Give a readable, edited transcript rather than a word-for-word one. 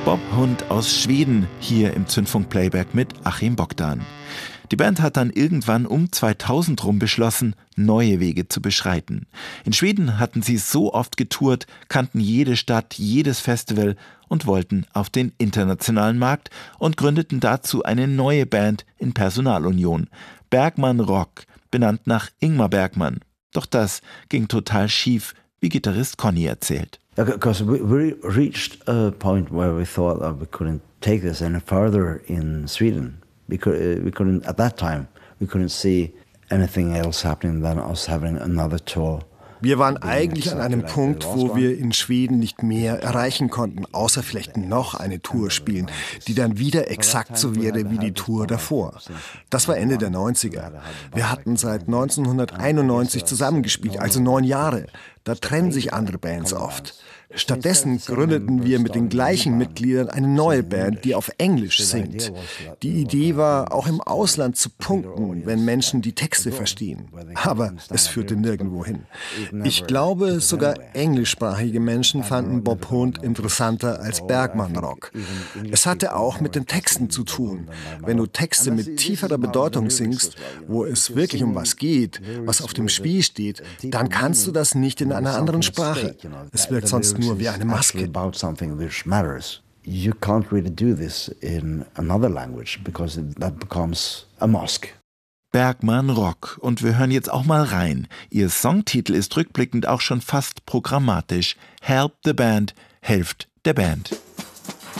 Bob Hund aus Schweden, hier im Zündfunk Playback mit Achim Bogdan. Die Band hat dann irgendwann um 2000 rum beschlossen, neue Wege zu beschreiten. In Schweden hatten sie so oft getourt, kannten jede Stadt, jedes Festival und wollten auf den internationalen Markt und gründeten dazu eine neue Band in Personalunion. Bergman Rock, benannt nach Ingmar Bergman. Doch das ging total schief, wie Gitarrist Conny erzählt. Because we reached a point where we thought that we couldn't take this any further in Sweden. We couldn't at that time. We couldn't see anything else happening than us having another tour. Wir waren eigentlich an einem Punkt, wo wir in Schweden nicht mehr erreichen konnten, außer vielleicht noch eine Tour spielen, die dann wieder exakt so wäre wie die Tour davor. Das war Ende der 90er. Wir hatten seit 1991 zusammengespielt, also 9 Jahre. Da trennen sich andere Bands oft. Stattdessen gründeten wir mit den gleichen Mitgliedern eine neue Band, die auf Englisch singt. Die Idee war, auch im Ausland zu punkten, wenn Menschen die Texte verstehen. Aber es führte nirgendwo hin. Ich glaube, sogar englischsprachige Menschen fanden Bob Hund interessanter als Bergman Rock. Es hatte auch mit den Texten zu tun. Wenn du Texte mit tieferer Bedeutung singst, wo es wirklich um was geht, was auf dem Spiel steht, dann kannst du das nicht in einer anderen Sprache. Es wirkt sonst nur wie eine Maske. You can't really do this in another language because that becomes a mask. Bergman Rock. Und wir hören jetzt auch mal rein. Ihr Songtitel ist rückblickend auch schon fast programmatisch. Help the Band, helft der Band.